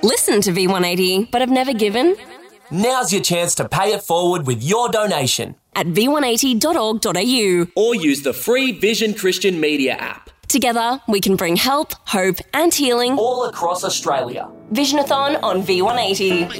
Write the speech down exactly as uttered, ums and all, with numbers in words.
Listen to V one eighty, but have never given? Now's your chance to pay it forward with your donation at v one eighty dot org dot a u or use the free Vision Christian Media app. Together, we can bring help, hope and healing all across Australia. Visionathon on V one eighty.